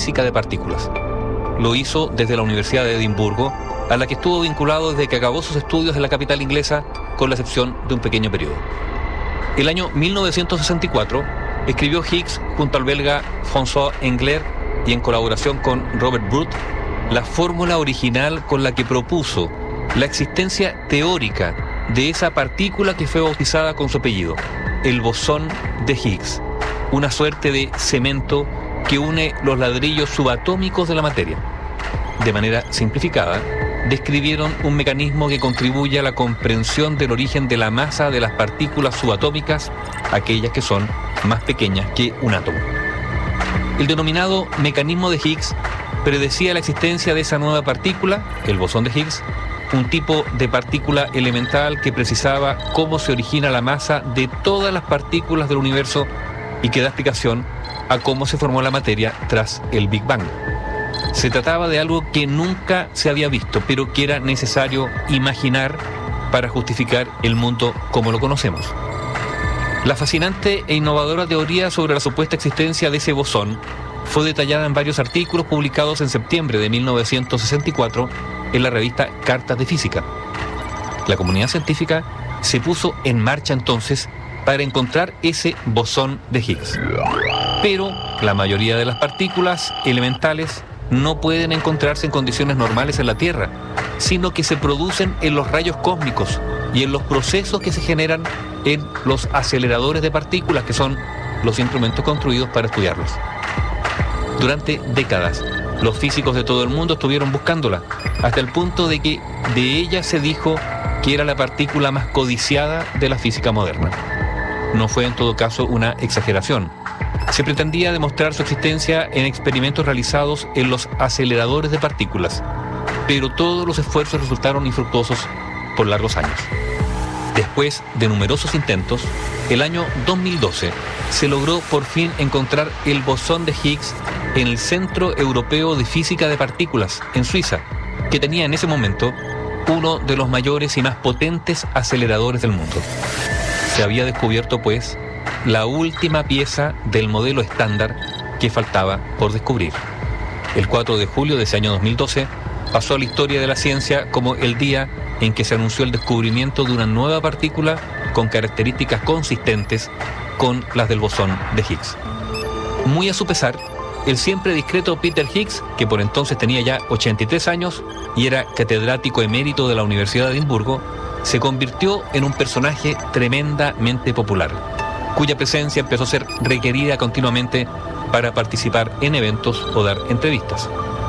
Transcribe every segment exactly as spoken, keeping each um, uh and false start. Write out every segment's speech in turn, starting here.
física de partículas. Lo hizo desde la Universidad de Edimburgo, a la que estuvo vinculado desde que acabó sus estudios en la capital inglesa, con la excepción de un pequeño periodo. El año mil novecientos sesenta y cuatro escribió Higgs junto al belga François Englert y en colaboración con Robert Brood la fórmula original con la que propuso la existencia teórica de esa partícula que fue bautizada con su apellido, el bosón de Higgs, una suerte de cemento que une los ladrillos subatómicos de la materia. De manera simplificada, describieron un mecanismo que contribuye a la comprensión del origen de la masa de las partículas subatómicas, aquellas que son más pequeñas que un átomo. El denominado mecanismo de Higgs predecía la existencia de esa nueva partícula, el bosón de Higgs, un tipo de partícula elemental que precisaba cómo se origina la masa de todas las partículas del universo y que da explicación a cómo se formó la materia tras el Big Bang. Se trataba de algo que nunca se había visto, pero que era necesario imaginar para justificar el mundo como lo conocemos. La fascinante e innovadora teoría sobre la supuesta existencia de ese bosón fue detallada en varios artículos publicados en septiembre de mil novecientos sesenta y cuatro en la revista Cartas de Física. La comunidad científica se puso en marcha entonces para encontrar ese bosón de Higgs. Pero la mayoría de las partículas elementales no pueden encontrarse en condiciones normales en la Tierra, sino que se producen en los rayos cósmicos y en los procesos que se generan en los aceleradores de partículas, que son los instrumentos construidos para estudiarlos. Durante décadas, los físicos de todo el mundo estuvieron buscándola, hasta el punto de que de ella se dijo que era la partícula más codiciada de la física moderna. No fue en todo caso una exageración. Se pretendía demostrar su existencia en experimentos realizados en los aceleradores de partículas, pero todos los esfuerzos resultaron infructuosos por largos años. Después de numerosos intentos, el año dos mil doce se logró por fin encontrar el bosón de Higgs en el Centro Europeo de Física de Partículas, en Suiza, que tenía en ese momento uno de los mayores y más potentes aceleradores del mundo. Se había descubierto, pues, la última pieza del modelo estándar que faltaba por descubrir. El cuatro de julio de ese año dos mil doce pasó a la historia de la ciencia como el día en que se anunció el descubrimiento de una nueva partícula con características consistentes con las del bosón de Higgs. Muy a su pesar, el siempre discreto Peter Higgs, que por entonces tenía ya ochenta y tres años y era catedrático emérito de la Universidad de Edimburgo, se convirtió en un personaje tremendamente popular, cuya presencia empezó a ser requerida continuamente para participar en eventos o dar entrevistas.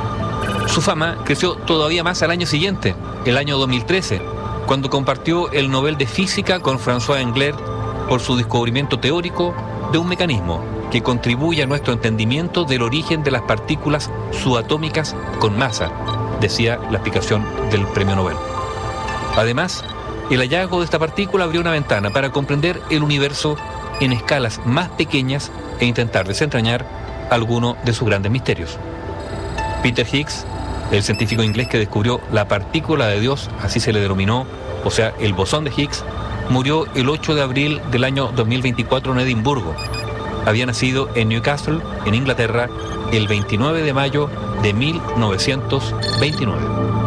Su fama creció todavía más al año siguiente, el año dos mil trece, cuando compartió el Nobel de Física con François Englert por su descubrimiento teórico de un mecanismo que contribuye a nuestro entendimiento del origen de las partículas subatómicas con masa, decía la explicación del premio Nobel. Además, el hallazgo de esta partícula abrió una ventana para comprender el universo en escalas más pequeñas e intentar desentrañar alguno de sus grandes misterios. Peter Higgs, el científico inglés que descubrió la partícula de Dios, así se le denominó, o sea, el bosón de Higgs, murió el ocho de abril del año dos mil veinticuatro en Edimburgo. Había nacido en Newcastle, en Inglaterra, el veintinueve de mayo de mil novecientos veintinueve.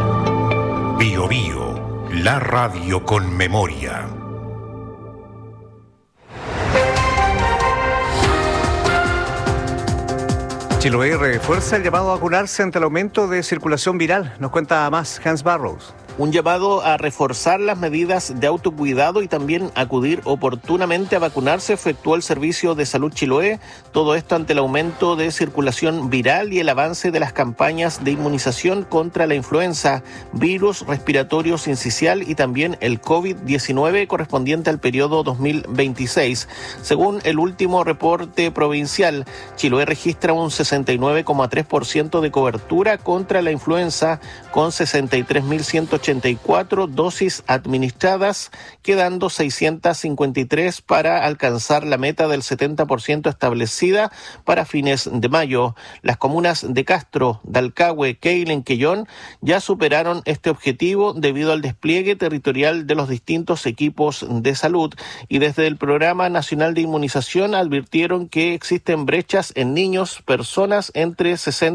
Bio Bio, la radio con memoria. Chiloé refuerza el llamado a vacunarse ante el aumento de circulación viral. Nos cuenta más Hans Barrows. Un llamado a reforzar las medidas de autocuidado y también acudir oportunamente a vacunarse efectuó el Servicio de Salud Chiloé. Todo esto ante el aumento de circulación viral y el avance de las campañas de inmunización contra la influenza, virus respiratorio sincicial y también el COVID diecinueve correspondiente al periodo dos mil veintiséis. Según el último reporte provincial, Chiloé registra un sesenta y nueve coma tres por ciento de cobertura contra la influenza con sesenta y tres mil ciento ochenta y cuatro dosis administradas, quedando seiscientas cincuenta y tres para alcanzar la meta del setenta por ciento establecida para fines de mayo. Las comunas de Castro, Dalcahue, Keilen, Quellón ya superaron este objetivo debido al despliegue territorial de los distintos equipos de salud, y desde el Programa Nacional de Inmunización advirtieron que existen brechas en niños, personas entre sesenta